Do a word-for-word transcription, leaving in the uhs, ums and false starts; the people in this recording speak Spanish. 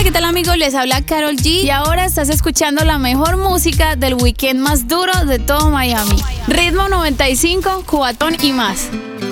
¿qué tal amigos? Les habla Karol G y ahora estás escuchando la mejor música del weekend más duro de todo Miami. Ritmo noventa y cinco, Cubatón y más.